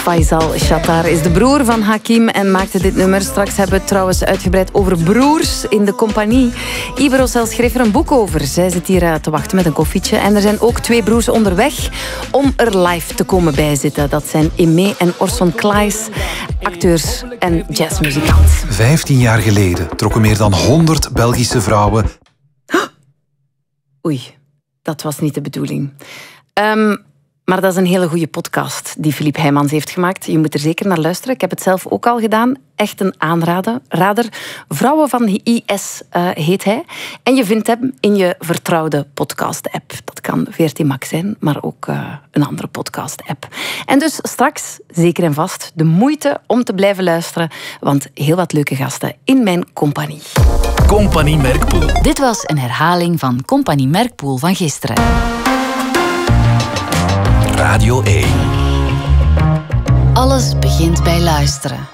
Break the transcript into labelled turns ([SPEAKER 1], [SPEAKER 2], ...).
[SPEAKER 1] Faisal Shattar is de broer van Hakim en maakte dit nummer. Straks hebben we het trouwens uitgebreid over broers in de compagnie. Iber Ocel schreef er een boek over. Zij zit hier te wachten met een koffietje. En er zijn ook 2 broers onderweg om er live te komen bijzitten. Dat zijn Aimé en Orson Claes, acteurs en jazzmuzikant.
[SPEAKER 2] 15 jaar geleden trokken meer dan 100 Belgische vrouwen...
[SPEAKER 1] Oei, dat was niet de bedoeling. Maar dat is een hele goede podcast die Philippe Heijmans heeft gemaakt. Je moet er zeker naar luisteren. Ik heb het zelf ook al gedaan. Echt een aanrader. Vrouwen van IS heet hij. En je vindt hem in je vertrouwde podcast-app. Dat kan VRT Max zijn, maar ook een andere podcast-app. En dus straks, zeker en vast, de moeite om te blijven luisteren. Want heel wat leuke gasten in mijn compagnie.
[SPEAKER 3] Compagnie Merkpoel.
[SPEAKER 4] Dit was een herhaling van Compagnie Merkpoel van gisteren.
[SPEAKER 3] Radio 1.
[SPEAKER 4] Alles begint bij luisteren.